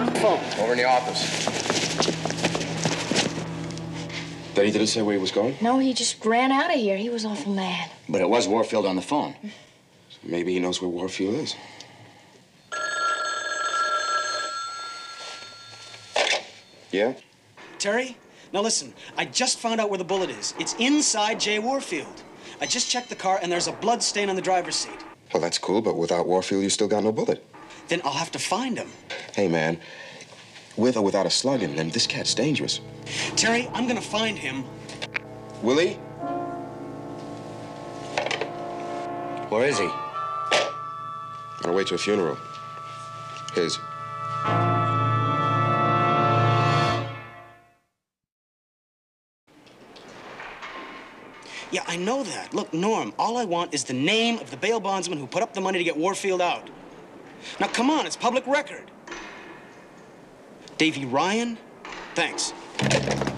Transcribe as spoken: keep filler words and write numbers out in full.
Phone. Over in the office. Daddy didn't say where he was going? No, he just ran out of here. He was awful mad. But it was Warfield on the phone. So maybe he knows where Warfield is. Yeah? Terry, now listen. I just found out where the bullet is. It's inside Jay Warfield. I just checked the car, and there's a blood stain on the driver's seat. Well, that's cool, but without Warfield, you still got no bullet. Then I'll have to find him. Hey, man. With or without a slug in him, this cat's dangerous. Terry, I'm gonna find him. Willie? Where is he? On the way to a funeral. His. Yeah, I know that. Look, Norm, all I want is the name of the bail bondsman who put up the money to get Warfield out. Now, come on, it's public record. Davy Ryan? Thanks.